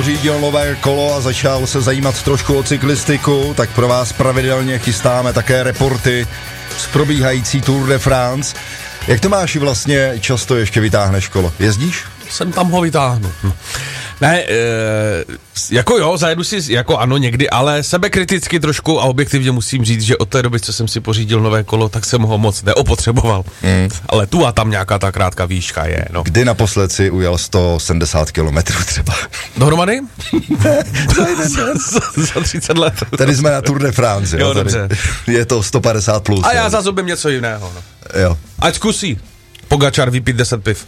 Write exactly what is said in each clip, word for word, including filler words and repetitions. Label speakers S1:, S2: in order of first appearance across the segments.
S1: Řídil nové kolo a začal se zajímat trošku o cyklistiku, tak pro vás pravidelně chystáme také reporty z probíhající Tour de France. Jak to máš vlastně často ještě vytáhneš kolo? Jezdíš?
S2: Jsem tam ho vytáhnu. Hm. Ne, e, jako jo, zajedu si, jako ano někdy, ale sebekriticky trošku a objektivně musím říct, že od té doby, co jsem si pořídil nové kolo, tak jsem ho moc neopotřeboval. Mm. Ale tu a tam nějaká ta krátká výška je, no.
S1: Kdy naposled si ujel sto sedmdesát kilometrů třeba?
S2: Dohromady?
S1: Za jeden den.
S2: Za třicet let.
S1: Tady jsme na Tour de France, jo?
S2: Jo, dobře.
S1: Je to sto padesát plus.
S2: A já zazubím něco jiného, no.
S1: Jo.
S2: Ať zkusí. Pogačar vypít deset piv.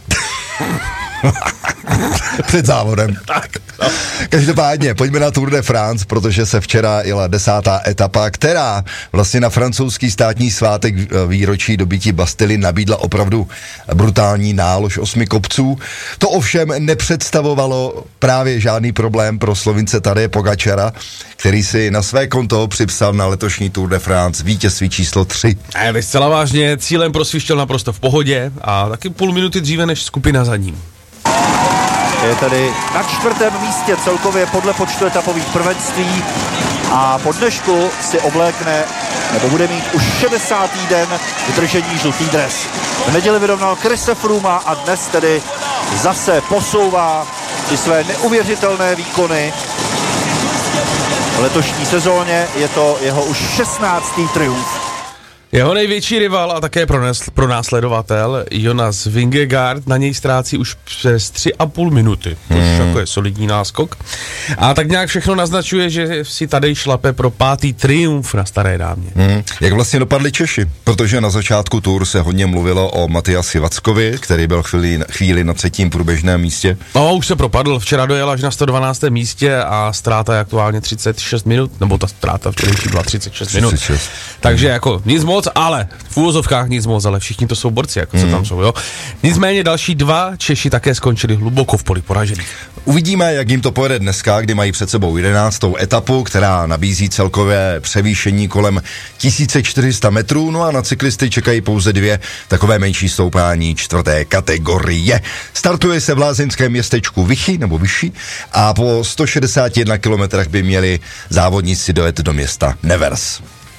S1: Před závodem.
S2: Tak, no.
S1: Každopádně, pojďme na Tour de France, protože se včera jela desátá etapa, která vlastně na francouzský státní svátek výročí dobytí Bastily nabídla opravdu brutální nálož osmi kopců. To ovšem nepředstavovalo právě žádný problém pro Slovince Tadeje Pogačara, který si na své konto připsal na letošní Tour de France vítězství číslo tři.
S2: A je zcela vážně, cílem prosvištěl naprosto v pohodě a taky půl minuty dříve než skupina za ním.
S3: Je tady na čtvrtém místě celkově podle počtu etapových prvenství a po dnešku si oblékne, nebo bude mít už šedesátý den vydržení žlutý dres. V neděli vyrovnal Chrise Frooma a dnes tedy zase posouvá ty své neuvěřitelné výkony. V letošní sezóně je to jeho už šestnáctý triumf.
S2: Jeho největší rival a také pronásledovatel Jonas Vingegaard na něj ztrácí už přes tři a půl minuty, což hmm. jako je solidní náskok. A tak nějak všechno naznačuje, že si tady šlape pro pátý triumf na staré dámě.
S1: Hmm. Jak vlastně dopadli Češi? Protože na začátku Tour se hodně mluvilo o Matyasi Vackovi, který byl chvíli, chvíli na třetím průběžném místě.
S2: No, už se propadl. Včera dojel až na sto dvanáctém místě a ztráta je aktuálně třicet šest minut, nebo ta ztráta včerejší byla třicet šest minut. třicet šest. Takže jako nic moc, ale v úvozovkách nic moc, ale všichni to jsou borci, jako mm. co tam jsou, jo. Nicméně další dva Češi také skončili hluboko v poli poražených.
S1: Uvidíme, jak jim to pojede dneska, kdy mají před sebou jedenáctou etapu, která nabízí celkové převýšení kolem tisíc čtyři sta metrů, no a na cyklisty čekají pouze dvě takové menší stoupání čtvrté kategorie. Startuje se v lázeňském městečku Vichy, nebo Vichy, a po sto šedesáti jedna kilometrech by měli závodníci dojet do města Nevers.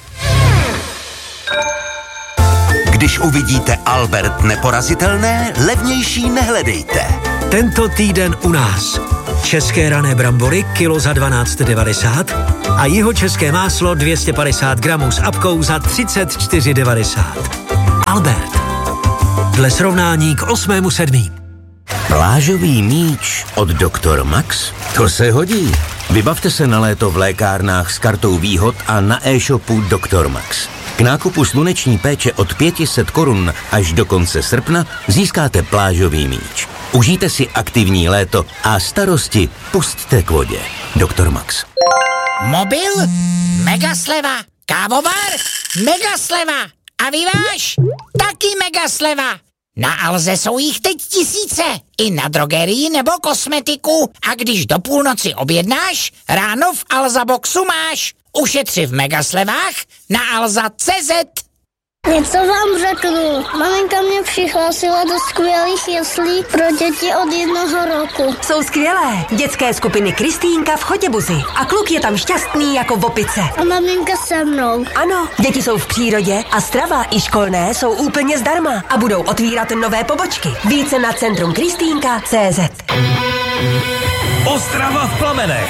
S4: Když uvidíte Albert neporazitelné, levnější nehledejte.
S5: Tento týden u nás. České rané brambory kilo za dvanáct devadesát a jihočeské máslo dvě stě padesát gramů s apkou za třicet čtyři devadesát. Albert. Dle srovnání k osmému sedmý.
S4: Plážový míč od doktor Max? To se hodí. Vybavte se na léto v lékárnách s kartou výhod a na e-shopu doktor Max. K nákupu sluneční péče od pět set korun až do konce srpna získáte plážový míč. Užijte si aktivní léto a starosti pusťte k vodě. doktor Max.
S6: Mobil? Mega sleva. Kávovar? Mega sleva. A vyváž? Taky mega sleva. Na Alze jsou jich teď tisíce. I na drogerii nebo kosmetiku. A když do půlnoci objednáš, ráno v Alza Boxu máš. Ušetři v megaslevách na alza tečka cé zet.
S7: Něco vám řeknu. Maminka mě přihlásila do skvělých jeslí pro děti od jednoho roku.
S8: Jsou skvělé. Dětské skupiny Kristýnka v Chotěbuzi. A kluk je tam šťastný jako v opice.
S7: A maminka se mnou.
S8: Ano, děti jsou v přírodě a strava i školné jsou úplně zdarma. A budou otvírat nové pobočky. Více na centrum Kristýnka tečka cé zet.
S9: Ostrava v plamenech.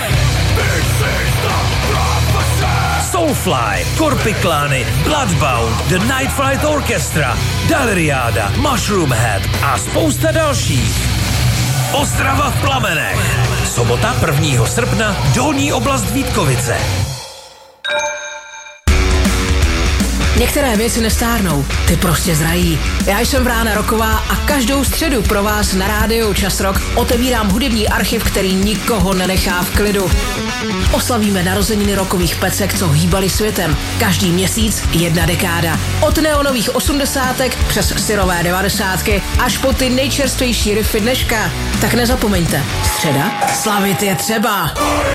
S9: Soulfly, Korpiklány, Bloodbound, The Night Flight Orchestra, Dalriada, Mushroom Head a spousta dalších. Ostrava v plamenech. Sobota prvního srpna, Dolní oblast Vítkovice.
S10: Některé věci nestárnou, ty prostě zrají. Já jsem Vrána Roková a každou středu pro vás na rádiu Čas Rock otevírám hudební archiv, který nikoho nenechá v klidu. Oslavíme narozeniny rockových pecek, co hýbali světem. Každý měsíc jedna dekáda. Od neonových osmdesátek přes syrové devadesátky až po ty nejčerstvější riffy dneška. Tak nezapomeňte, středa, slavit je třeba.